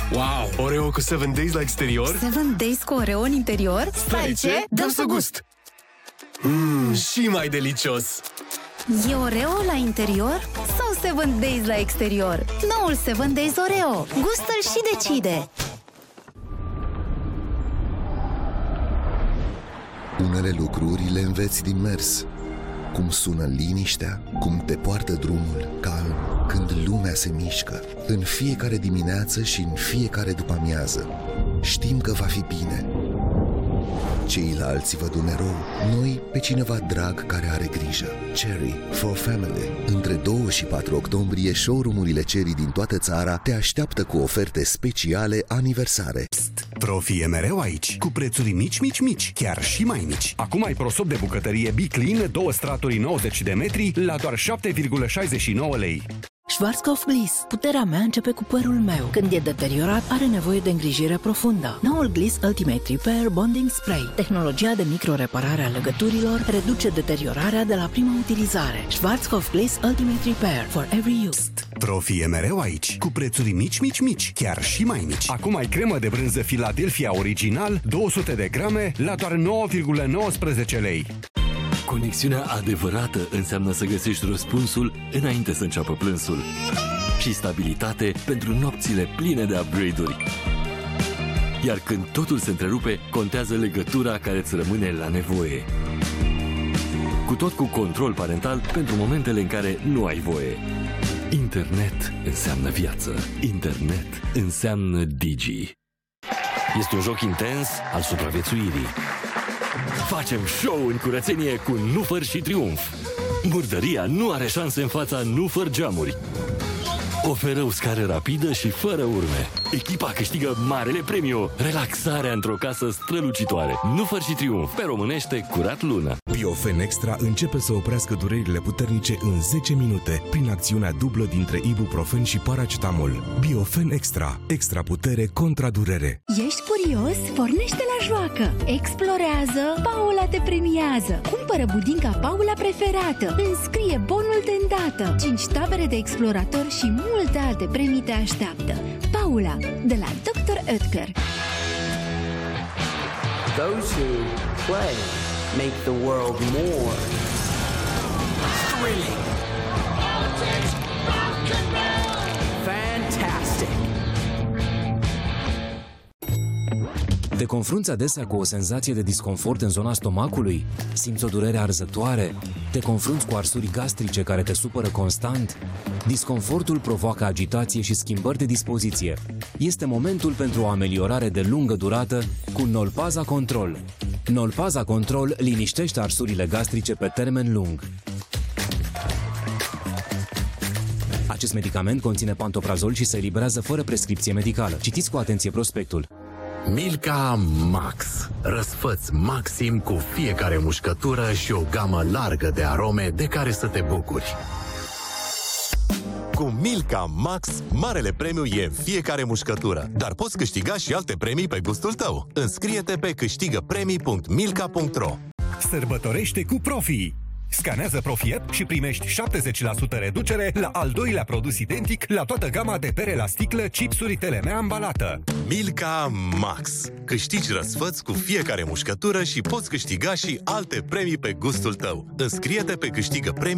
Wow! Oreo cu 7 Days la exterior? 7 Days cu Oreo în interior? Stai ce? Dăm să gust! Și mai delicios! E Oreo la interior sau 7 Days la exterior? Noul 7 Days Oreo. Gustă-l și decide! Unele lucruri le înveți din mers. Cum sună liniștea, cum te poartă drumul calm când lumea se mișcă. În fiecare dimineață și în fiecare după-amiază. Știm că va fi bine. Ceilalți văd un erou, noi pe cineva drag care are grijă. Cherry for Family. Între 2 și 4 octombrie, showroom-urile Cherry din toată țara te așteaptă cu oferte speciale aniversare. Psst! Profi e mereu aici, cu prețuri mici, chiar și mai mici. Acum ai prosop de bucătărie Be Clean, 2 straturi 90 de metri, la doar 7,69 lei. Schwarzkopf Gliss. Puterea mea începe cu părul meu. Când e deteriorat, are nevoie de îngrijire profundă. Noul Gliss Ultimate Repair Bonding Spray. Tehnologia de microreparare a legăturilor reduce deteriorarea de la prima utilizare. Schwarzkopf Gliss Ultimate Repair for every use. Profi e mereu aici, cu prețuri mici, chiar și mai mici. Acum ai cremă de brânză Philadelphia Original, 200 de grame, la doar 9,19 lei. Conexiunea adevărată înseamnă să găsești răspunsul înainte să înceapă plânsul. Și stabilitate pentru nopțile pline de upgrade-uri. Iar când totul se întrerupe, contează legătura care îți rămâne la nevoie. Cu tot cu control parental pentru momentele în care nu ai voie. Internet înseamnă viață. Internet înseamnă Digi. Este un joc intens al supraviețuirii. Facem show în curățenie cu Nufăr și Triumf. Murdăria nu are șanse în fața Nufăr geamuri. Oferă uscare rapidă și fără urme. Echipa câștigă marele premiu, relaxarea într-o casă strălucitoare. Nufăr și Triumf, pe românește curat lună. Biofen Extra începe să oprească durerile puternice în 10 minute prin acțiunea dublă dintre ibuprofen și paracetamol. Biofen Extra, extra putere contra durere. Ești curios? Pornește la joacă! Explorează! Paula te premiază! Cumpără budinca Paula preferată! Înscrie bonul de îndată! 5 tabere de exploratori și multe alte premii te așteaptă. Paula, de la Dr. Oetker. Those who play make the world more thrilling. Fantastic. Te confrunți adesea cu o senzație de disconfort în zona stomacului? Simți o durere arzătoare? Te confrunți cu arsuri gastrice care te supără constant? Disconfortul provoacă agitație și schimbări de dispoziție. Este momentul pentru o ameliorare de lungă durată cu Nolpaza Control. Nolpaza Control liniștește arsurile gastrice pe termen lung. Acest medicament conține pantoprazol și se eliberează fără prescripție medicală. Citiți cu atenție prospectul. Milka Max. Răsfăț maxim cu fiecare mușcătură și o gamă largă de arome de care să te bucuri. Cu Milka Max, marele premiu e în fiecare mușcătură, dar poți câștiga și alte premii pe gustul tău. Înscrie-te pe câștigăpremii.milka.ro. Sărbătorește cu Profi! Scanează Profi App și primești 70% reducere la al doilea produs identic la toată gama de bere la sticlă, chipsuri Telemea ambalată. Milka Max. Câștigi răsfăț cu fiecare mușcătură și poți câștiga și alte premii pe gustul tău. Înscrie-te pe câștigăpremii